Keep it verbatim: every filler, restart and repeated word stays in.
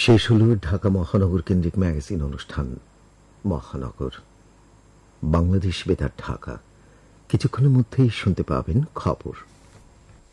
শেষ হল ঢাকা মহানগর কেন্দ্রিক ম্যাগাজিন অনুষ্ঠান মহানগর। বাংলাদেশ বেতার ঢাকা। কিছুক্ষণের মধ্যেই শুনতে পাবেন খবর।